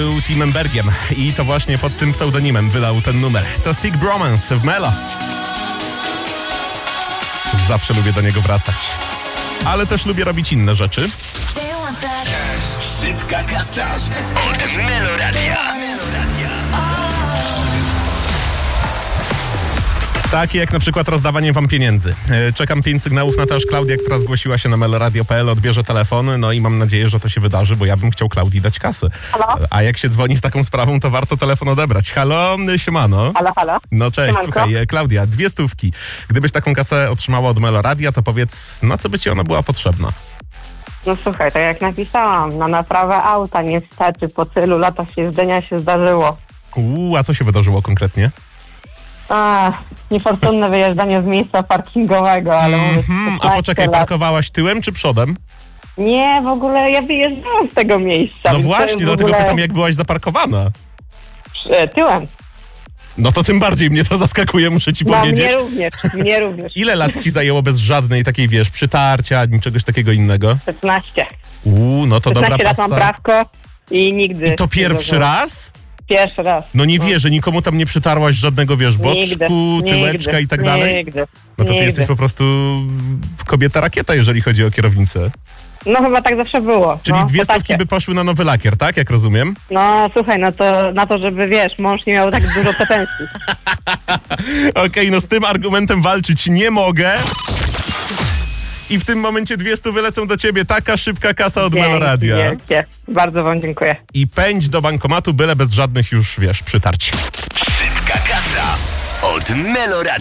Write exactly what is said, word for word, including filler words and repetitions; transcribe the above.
Był Timem Bergiem i to właśnie pod tym pseudonimem wydał ten numer. To Sick Bromance w Melo. Zawsze lubię do niego wracać. Ale też lubię robić inne rzeczy. Szybka kasa od Meloradia. Takie jak na przykład rozdawanie wam pieniędzy. Czekam pięć sygnałów na to, aż Klaudia, która zgłosiła się na meloradio kropka p l, odbierze telefon, no i mam nadzieję, że to się wydarzy, bo ja bym chciał Klaudii dać kasy. Halo? A jak się dzwoni z taką sprawą, to warto telefon odebrać. Halo, siemano. Halo, halo. No cześć, Siemanko. słuchaj, Klaudia, dwie stówki. Gdybyś taką kasę otrzymała od meloradia, to powiedz, na co by ci ona była potrzebna? No słuchaj, tak jak napisałam, na naprawę auta niestety po tylu latach jeżdżenia się zdarzyło. Uuu, a co się wydarzyło konkretnie? A, niefortunne wyjeżdżanie z miejsca parkingowego, ale mówię, Mhm, a poczekaj, lat. parkowałaś tyłem czy przodem? Nie, w ogóle ja wyjeżdżałam z tego miejsca. No więc to właśnie, jest w dlatego ogóle- pytam, jak byłaś zaparkowana. E, Tyłem. No to tym bardziej mnie to zaskakuje, muszę ci No powiedzieć. mnie również, mnie również. Ile lat ci zajęło bez żadnej takiej, wiesz, przytarcia, ani czegoś takiego innego? szesnaście. Uuu, no to dobra szesnaście lat mam pasa. prawko i nigdy. I to nie pierwszy zdarzyło. raz? Pierwszy raz. No nie wierzę, nikomu tam nie przytarłaś żadnego, wiesz, Nigdy, boczku, tyłeczka nigdy, i tak dalej? Nigdy, No to ty nigdy. jesteś po prostu kobieta rakieta, jeżeli chodzi o kierownicę. No chyba tak zawsze było. Czyli no, dwie to stówki takie. by poszły na nowy lakier, tak? Jak rozumiem? No słuchaj, no to na to, żeby wiesz, mąż nie miał tak dużo pretensji. Okej, no z tym argumentem walczyć nie mogę. I w tym momencie dwie stówy lecą do ciebie. Taka szybka kasa od Meloradia. Wielkie. Bardzo wam dziękuję. I pędź do bankomatu, byle bez żadnych już, wiesz, przytarć. Szybka kasa od Meloradia.